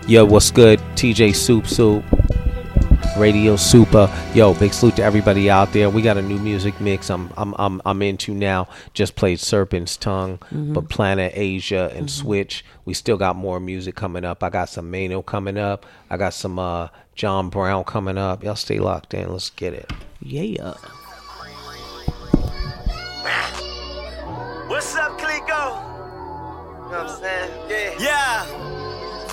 Yo, what's good? TJ Soup, Radio Super. Yo, big salute to everybody out there. We got a new music mix I'm into now. Just played Serpent's Tongue, but Planet Asia and Switch. We still got more music coming up. I got some Mano coming up. I got some John Brown coming up. Y'all stay locked in. Let's get it. Yeah. What's up, Clico? You know what I'm saying? Yeah.